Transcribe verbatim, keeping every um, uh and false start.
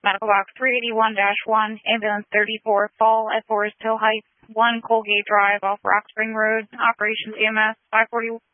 Medical Box three eighty-one dash one, Ambulance thirty-four, fall at Forest Hill Heights, one Colgate Drive off Rock Spring Road, Operations E M S five forty